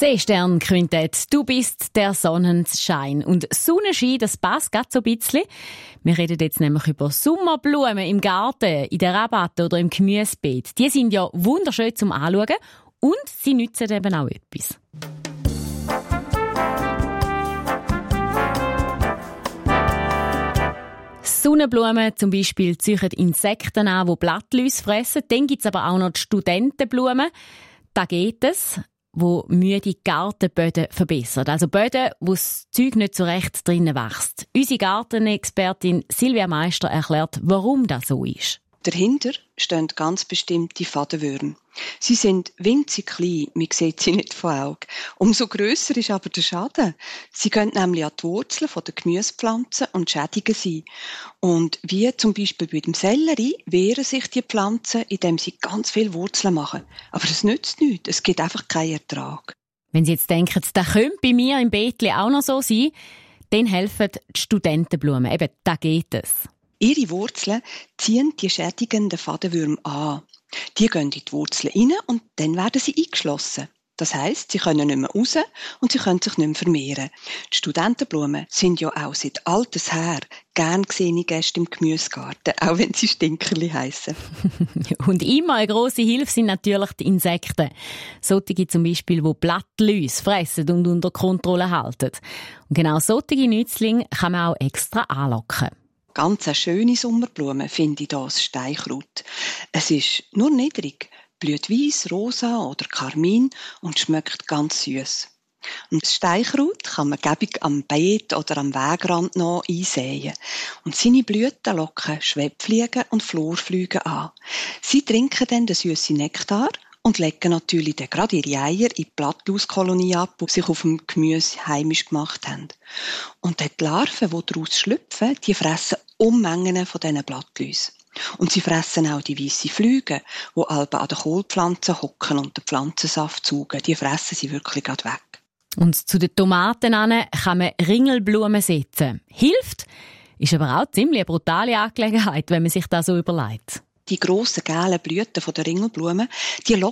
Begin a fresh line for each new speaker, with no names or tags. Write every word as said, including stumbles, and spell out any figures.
Seesternquintett, du bist der Sonnenschein. Und Sonnenschein, das passt gerade so ein bisschen. Wir reden jetzt nämlich über Sommerblumen im Garten, in der Rabatte oder im Gemüsebeet. Die sind ja wunderschön zum Anschauen und sie nützen eben auch etwas. Sonnenblumen zum Beispiel ziehen Insekten an, die Blattläuse fressen. Dann gibt es aber auch noch die Studentenblumen. Da geht es, wo müde Gartenböden verbessert. Also Böden, wo das Zeug nicht so recht drinnen wächst. Unsere Gartenexpertin Silvia Meister erklärt, warum das so ist.
Dahinter stehen ganz bestimmte Fadenwürmer. Sie sind winzig klein, man sieht sie nicht von Augen. Umso grösser ist aber der Schaden. Sie gehen nämlich an die Wurzeln der Gemüsepflanzen und schädigen sie. Und wie zum Beispiel bei dem Sellerie wehren sich die Pflanzen, indem sie ganz viele Wurzeln machen. Aber es nützt nichts, es gibt einfach keinen Ertrag.
Wenn Sie jetzt denken, das könnte bei mir im Beetli auch noch so sein, dann helfen die Studentenblumen. Eben, da geht es.
Ihre Wurzeln ziehen die schädigenden Fadenwürmer an. Die gehen in die Wurzeln rein und dann werden sie eingeschlossen. Das heisst, sie können nicht mehr raus und sie können sich nicht mehr vermehren. Die Studentenblumen sind ja auch seit alters her gern gesehene Gäste im Gemüsegarten, auch wenn sie Stinkerli heissen.
Und immer eine grosse Hilfe sind natürlich die Insekten. Solche zum Beispiel, die Blattläuse fressen und unter Kontrolle halten. Und genau solche Nützlinge kann man auch extra anlocken.
Ganz eine schöne Sommerblume finde ich das Steinkraut. Es ist nur niedrig, blüht weiss, rosa oder karmin und schmeckt ganz süß. Und das Steinkraut kann man gäbig am Beet oder am Wegrand noch einsäen. Und seine Blüten locken Schwebfliegen und Florfliegen an. Sie trinken dann den süßen Nektar und legen natürlich dann gerade ihre Eier in die Blattlauskolonie ab, die sich auf dem Gemüse heimisch gemacht haben. Und die Larven, die daraus schlüpfen, die fressen Unmengen von diesen Blattläusen. Und sie fressen auch die weissen Flüge, die alba an den Kohlpflanzen hocken und den Pflanzensaft saugen. Die fressen sie wirklich gerade weg.
Und zu den Tomaten kann man Ringelblumen setzen. Hilft, ist aber auch ziemlich eine brutale Angelegenheit, wenn man sich das so überlegt.
Die grossen gelben Blüten der Ringelblumen, die